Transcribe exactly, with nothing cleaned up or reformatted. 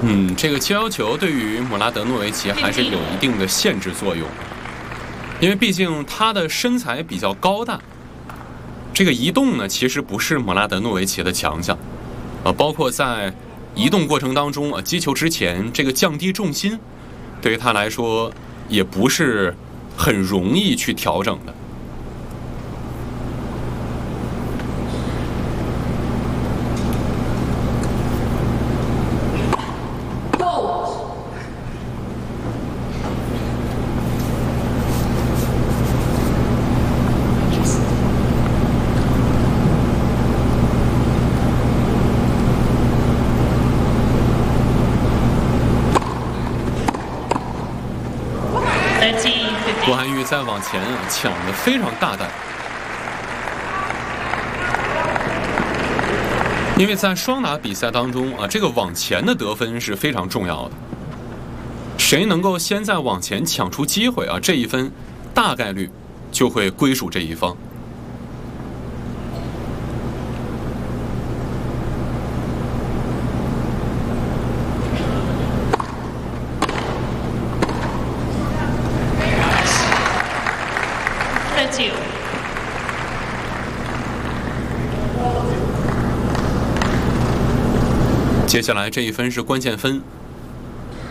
嗯，这个接腰球对于姆拉德诺维奇还是有一定的限制作用，因为毕竟他的身材比较高大，这个移动呢其实不是姆拉德诺维奇的强项，呃，包括在移动过程当中啊，击球之前这个降低重心，对于他来说也不是很容易去调整的。郭涵玉在往前啊抢得非常大胆，因为在双打比赛当中啊，这个往前的得分是非常重要的。谁能够先在往前抢出机会啊，这一分大概率就会归属这一方。接下来这一分是关键分，